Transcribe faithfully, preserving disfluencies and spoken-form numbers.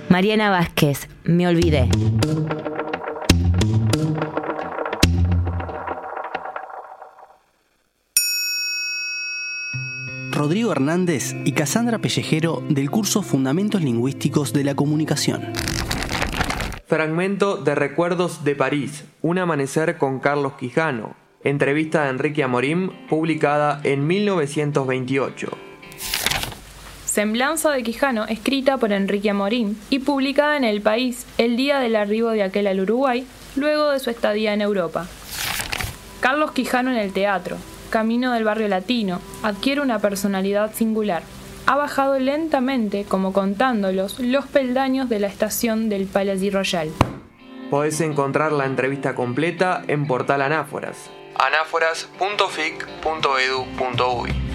Mariana Vázquez, Me olvidé. Rodrigo Hernández y Cassandra Pellejero del curso Fundamentos Lingüísticos de la Comunicación. Fragmento de Recuerdos de París, un amanecer con Carlos Quijano. Entrevista de Enrique Amorim, publicada en mil novecientos veintiocho. Semblanza de Quijano, escrita por Enrique Amorim y publicada en El País el día del arribo de aquel al Uruguay, luego de su estadía en Europa. Carlos Quijano en el teatro, camino del barrio latino, adquiere una personalidad singular. Ha bajado lentamente, como contándolos, los peldaños de la estación del Palais Royal. Podés encontrar la entrevista completa en Portal Anáforas, anáforas punto fic punto edu punto uy.